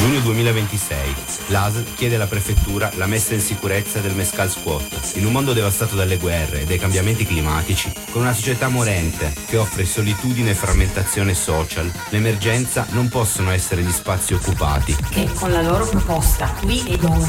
Giugno 2026. L'ASL chiede alla prefettura la messa in sicurezza del Mescal Squat. In un mondo devastato dalle guerre e dai cambiamenti climatici, con una società morente che offre solitudine e frammentazione social, l'emergenza non possono essere gli spazi occupati. Che con la loro proposta qui ed ora